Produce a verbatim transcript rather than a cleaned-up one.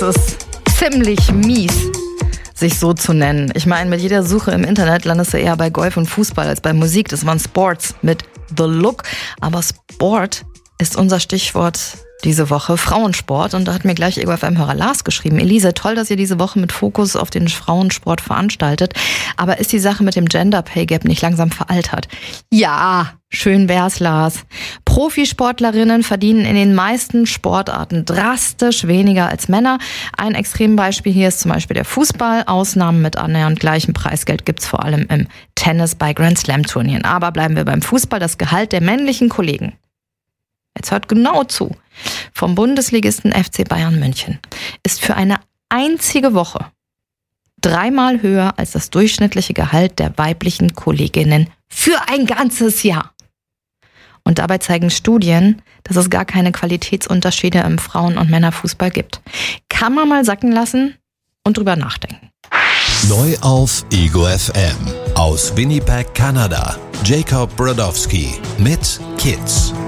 ist ziemlich mies, sich so zu nennen. Ich meine, mit jeder Suche im Internet landest du eher bei Golf und Fußball als bei Musik. Das waren Sports mit The Look. Aber Sport ist unser Stichwort diese Woche, Frauensport. Und da hat mir gleich E G O F M-Hörer Lars geschrieben: Elise, toll, dass ihr diese Woche mit Fokus auf den Frauensport veranstaltet. Aber ist die Sache mit dem Gender Pay Gap nicht langsam veraltert? Ja, schön wär's, Lars. Profisportlerinnen verdienen in den meisten Sportarten drastisch weniger als Männer. Ein Extrembeispiel hier ist zum Beispiel der Fußball. Ausnahmen mit annähernd gleichem Preisgeld gibt's vor allem im Tennis bei Grand Slam Turnieren. Aber bleiben wir beim Fußball. Das Gehalt der männlichen Kollegen, jetzt hört genau zu, vom Bundesligisten F C Bayern München ist für eine einzige Woche dreimal höher als das durchschnittliche Gehalt der weiblichen Kolleginnen für ein ganzes Jahr. Und dabei zeigen Studien, dass es gar keine Qualitätsunterschiede im Frauen- und Männerfußball gibt. Kann man mal sacken lassen und drüber nachdenken. Neu auf E G O F M. Aus Winnipeg, Kanada. Jacob Brodowski mit Kids.